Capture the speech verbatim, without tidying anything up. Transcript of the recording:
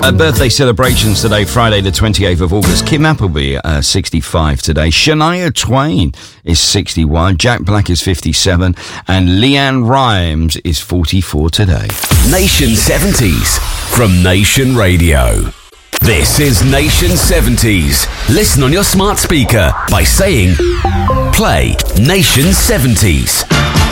Uh, birthday celebrations today, Friday the twenty-eighth of August. Kim Appleby, uh, sixty-five today. Shania Twain is sixty-one. Jack Black is fifty-seven. And Leanne Rimes is forty-four today. Nation seventies from Nation Radio. This is Nation seventies. Listen on your smart speaker by saying, play Nation seventies.